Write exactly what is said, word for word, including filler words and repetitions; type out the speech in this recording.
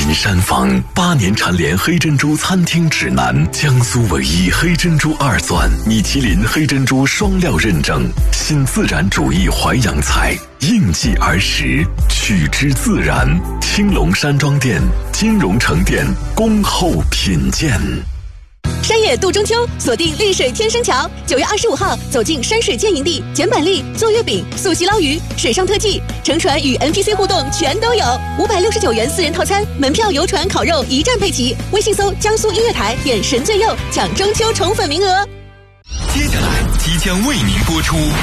金山坊八年蝉联黑珍珠餐厅指南，江苏唯一黑珍珠二钻，米其林黑珍珠双料认证，新自然主义淮扬菜，应季而食，取之自然。青龙山庄店、金融城店恭候品鉴。 山野度中秋，锁定丽水天生桥。九月二十五号，走进山水建营地，捡板栗、做月饼、素溪捞鱼，水上特技，乘船与 N P C 互动全都有。五百六十九元私人套餐，门票、游船、烤肉一站配齐。微信搜江苏音乐台，点神最右，抢中秋宠粉名额。 接下来即将为您播出